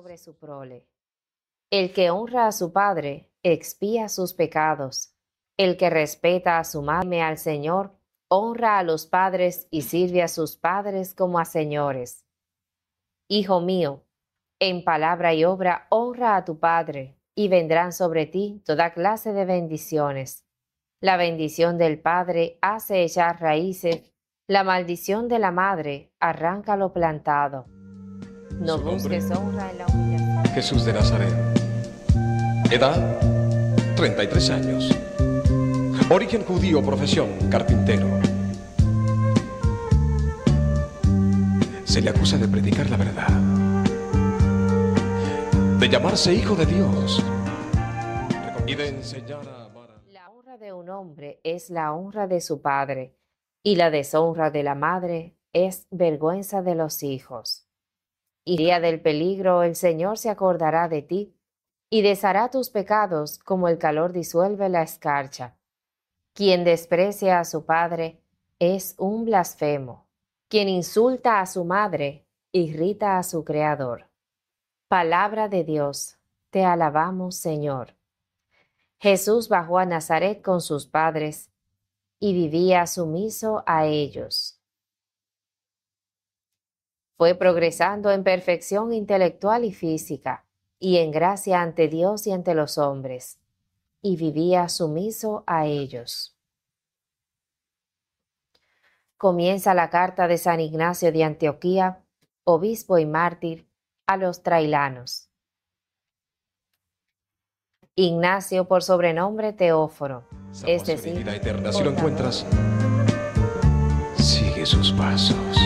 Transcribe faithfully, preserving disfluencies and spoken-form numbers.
sobre su prole. El que honra a su padre expía sus pecados. El que respeta a su madre al Señor honra a los padres y sirve a sus padres como a señores. Hijo mío, en palabra y obra honra a tu padre, y vendrán sobre ti toda clase de bendiciones. La bendición del padre hace echar raíces, la maldición de la madre arranca lo plantado. No Su busques nombre, honra en la humillación. Jesús de Nazaret. Edad, treinta y tres años. Origen judío, profesión, carpintero. Se le acusa de predicar la verdad, de llamarse hijo de Dios y de enseñar a amar a... La honra de un hombre es la honra de su padre, y la deshonra de la madre es vergüenza de los hijos. Y día del peligro el Señor se acordará de ti, y deshará tus pecados como el calor disuelve la escarcha. Quien desprecia a su padre es un blasfemo. Quien insulta a su madre irrita a su Creador. Palabra de Dios, te alabamos, Señor. Jesús bajó a Nazaret con sus padres y vivía sumiso a ellos. Fue progresando en perfección intelectual y física, y en gracia ante Dios y ante los hombres, y vivía sumiso a ellos. Comienza la carta de San Ignacio de Antioquía, obispo y mártir, a los trailanos. Ignacio, por sobrenombre Teóforo, es Salvación y decir, vida eterna. Si lo portador. encuentras, sigue sus pasos.